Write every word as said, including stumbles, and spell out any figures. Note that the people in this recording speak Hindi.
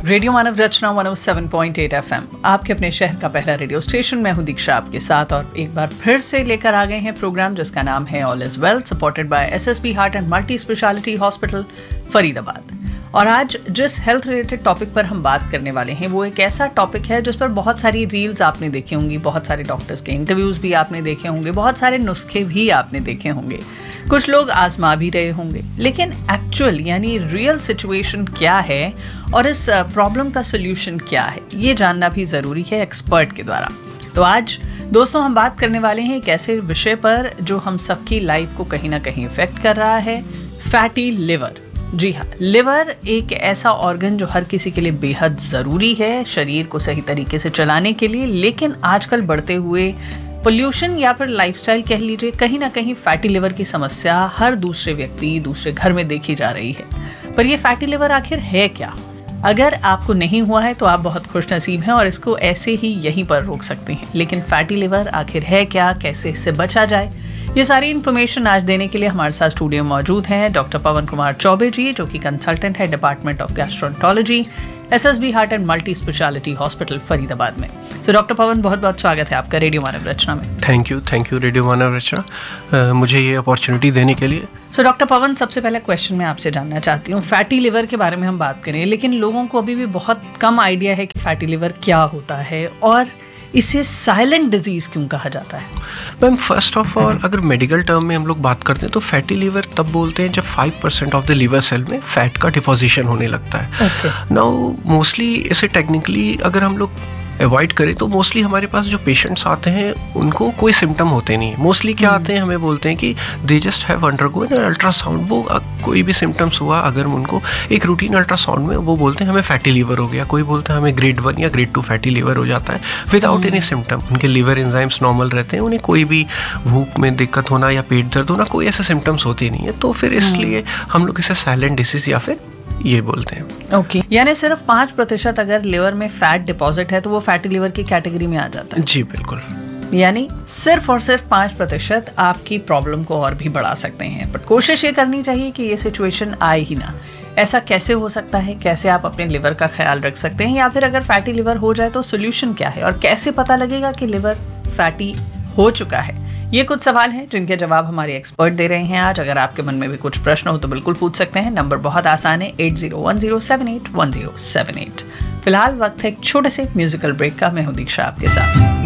रेडियो मानव रचना एक सौ सात पॉइंट आठ एफएम आपके अपने शहर का पहला रेडियो स्टेशन। मैं हूं दीक्षा आपके साथ और एक बार फिर से लेकर आ गए हैं प्रोग्राम जिसका नाम है all is well, supported by SSB heart and multi speciality hospital Faridabad. और आज जिस हेल्थ रिलेटेड टॉपिक पर हम बात करने वाले हैं वो एक ऐसा टॉपिक है जिस पर बहुत सारी रील्स आपने देखी होंगी, बहुत सारे डॉक्टर्स के इंटरव्यूज भी आपने देखे होंगे, बहुत सारे नुस्खे भी आपने देखे होंगे, कुछ लोग आजमा भी रहे होंगे, लेकिन एक्चुअल यानी रियल सिचुएशन क्या है और इस प्रॉब्लम का सोल्यूशन क्या है ये जानना भी ज़रूरी है एक्सपर्ट के द्वारा। तो आज दोस्तों हम बात करने वाले हैं एक ऐसे विषय पर जो हम सबकी लाइफ को कहीं ना कहीं इफेक्ट कर रहा है, फैटी लिवर। जी हाँ, लिवर एक ऐसा ऑर्गन जो हर किसी के लिए बेहद ज़रूरी है शरीर को सही तरीके से चलाने के लिए, लेकिन आजकल बढ़ते हुए पोल्यूशन या फिर लाइफस्टाइल कह लीजिए, कहीं ना कहीं फैटी लिवर की समस्या हर दूसरे व्यक्ति दूसरे घर में देखी जा रही है। पर ये फैटी लिवर आखिर है क्या? अगर आपको नहीं हुआ है तो आप बहुत खुशनसीब हैं और इसको ऐसे ही यहीं पर रोक सकते हैं, लेकिन फैटी लिवर आखिर है क्या, कैसे इससे बचा जाए, ये सारी इन्फॉर्मेशन आज देने के लिए हमारे साथ स्टूडियो में मौजूद हैं डॉक्टर पवन कुमार चौबे जी, जो कि कंसल्टेंट है department of gastroenterology, SSB heart and multi speciality hospital Faridabad में। तो डॉक्टर पवन, बहुत बहुत स्वागत है आपका रेडियो मानव रचना में। Thank you thank you radio मानव रचना मुझे ये अपॉर्चुनिटी देने के लिए। सो डॉक्टर पवन, सबसे पहला क्वेश्चन मैं आपसे जानना चाहती हूँ, फैटी लिवर के बारे में हम बात करें, लेकिन लोगों को अभी भी बहुत कम आइडिया है कि फैटी लिवर क्या होता है और इसे साइलेंट डिजीज क्यों कहा जाता है? मैम, फर्स्ट ऑफ ऑल अगर मेडिकल टर्म में हम लोग बात करते हैं तो फैटी लिवर तब बोलते हैं जब five percent of the liver cell में फैट का डिपोजिशन होने लगता है। नाउ मोस्टली इसे टेक्निकली अगर हम लोग अवॉइड करें तो मोस्टली हमारे पास जो पेशेंट्स आते हैं उनको कोई सिम्टम होते नहीं है। मोस्टली क्या आते हैं, हमें बोलते हैं कि they just have undergone N ultrasound. वो कोई भी सिम्टम्स हुआ अगर उनको एक रूटीन अल्ट्रासाउंड में वो बोलते हैं हमें फैटी लीवर हो गया, कोई बोलता है हमें ग्रेड वन या ग्रेड टू फैटी लीवर हो जाता है विदाउट एनी सिम्टम। उनके लीवर एंजाइम्स नॉर्मल रहते हैं, उन्हें कोई भी भूख में दिक्कत होना या पेट दर्द होना कोई ऐसे सिम्टम्स होते नहीं है। तो फिर इसलिए हम लोग इसे साइलेंट डिसीज या फिर ये बोलते हैं। Okay okay. यानी सिर्फ पाँच प्रतिशत अगर लिवर में फैट डिपॉजिट है तो वो फैटी लिवर की कैटेगरी में आ जाता है? जी बिल्कुल। यानी सिर्फ और सिर्फ पाँच प्रतिशत आपकी प्रॉब्लम को और भी बढ़ा सकते हैं, बट कोशिश ये करनी चाहिए कि ये सिचुएशन आए ही ना। ऐसा कैसे हो सकता है, कैसे आप अपने लिवर का ख्याल रख सकते हैं, या फिर अगर फैटी लिवर हो जाए तो सोल्यूशन क्या है और कैसे पता लगेगा कि लिवर फैटी हो चुका है? ये कुछ सवाल हैं जिनके जवाब हमारे एक्सपर्ट दे रहे हैं आज। अगर आपके मन में भी कुछ प्रश्न हो तो बिल्कुल पूछ सकते हैं। नंबर बहुत आसान है, eight zero one zero seven eight one zero seven eight. फिलहाल वक्त है एक छोटे से म्यूजिकल ब्रेक का। मैं हूं दीक्षा आपके साथ।